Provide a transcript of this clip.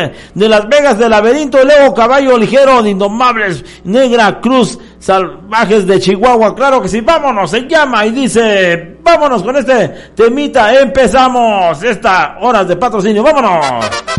de Las Vegas del Laberinto, luego Caballo Ligero de Indomables, Negra Cruz, Salvajes de Chihuahua, claro que sí, vámonos, se llama y dice, vámonos con este temita, empezamos esta horas de patrocinio, vámonos.